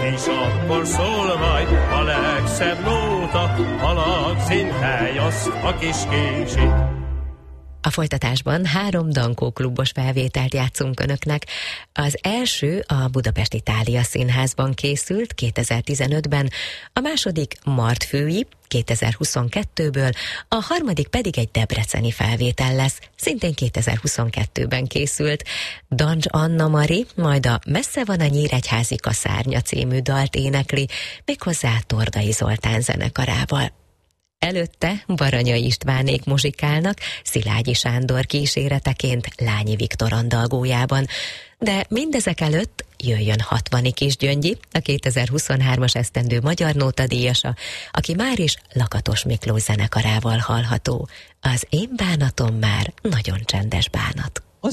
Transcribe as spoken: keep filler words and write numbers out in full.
és akkor szól majd a legszebb nóta, halak színhely, azt a kis kisi. A folytatásban három Dankó klubos felvételt játszunk önöknek. Az első a Budapesti Thália Színházban készült kétezer-tizenötben, a második Martfői kétezer-huszonkettőből, a harmadik pedig egy debreceni felvétel lesz, szintén kétezer-huszonkettőben készült. Dancs Anna Mari majd a Messze van a Nyíregyházi Kaszárnya című dalt énekli, méghozzá Tordai Zoltán zenekarával. Előtte Baranyai Istvánék muzsikálnak Szilágyi Sándor kíséreteként Lányi Viktor andalgójában, de mindezek előtt jöjjön Hatvani Kisgyöngyi, a kétezer-huszonhármas esztendő magyar nótadíjasa, aki már is Lakatos Miklós zenekarával hallható. Az én bánatom már nagyon csendes bánat.